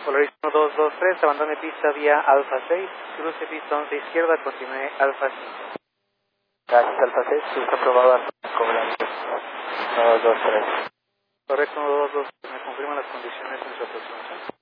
Polaris 1223, abandone pista vía Alfa 6, cruce pista 11 izquierda, continúe Alfa 5. Gracias, Alfa 6, pista aprobada, cobranza 1223. Correcto, 1223, me confirman las condiciones en su aproximación.